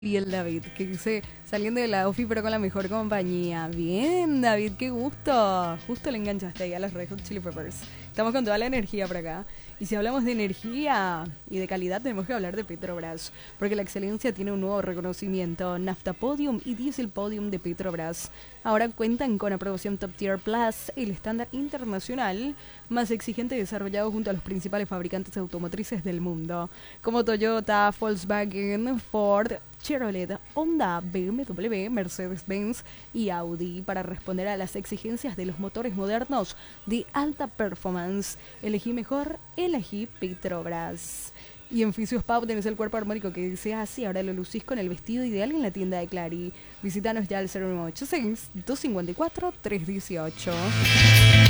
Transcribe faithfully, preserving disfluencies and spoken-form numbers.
Y el David, que dice, saliendo de la ofi pero con la mejor compañía. Bien, David, qué gusto. Justo le enganchaste ahí a los Red Hot Chili Peppers. Estamos con toda la energía por acá. Y si hablamos de energía y de calidad, tenemos que hablar de Petrobras. Porque la excelencia tiene un nuevo reconocimiento. Nafta Podium y Diesel Podium de Petrobras. Ahora cuentan con aprobación Top Tier Plus, el estándar internacional más exigente desarrollado junto a los principales fabricantes automotrices del mundo. Como Toyota, Volkswagen, Ford, Chevrolet, Honda, B M W, Mercedes-Benz y Audi para responder a las exigencias de los motores modernos de alta performance. Elegí mejor, elegí Petrobras. Y en Fisios Pau tenés el cuerpo armónico que deseas así, ahora lo lucís con el vestido ideal en la tienda de Clary. Visítanos ya al cero nueve ocho seis, dos cinco cuatro, tres uno ocho.